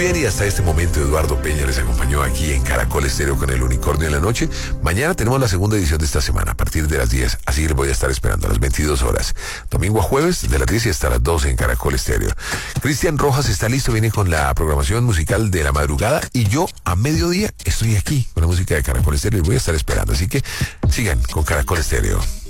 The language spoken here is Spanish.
bien, y hasta este momento Eduardo Peña les acompañó aquí en Caracol Estéreo con el Unicornio en la noche. Mañana tenemos la segunda edición de esta semana a partir de las 10, así que les voy a estar esperando a las 22 horas. Domingo a jueves de las 10 y hasta las 12 en Caracol Estéreo. Cristian Rojas está listo, viene con la programación musical de la madrugada, y yo a mediodía estoy aquí con la música de Caracol Estéreo y voy a estar esperando, así que sigan con Caracol Estéreo.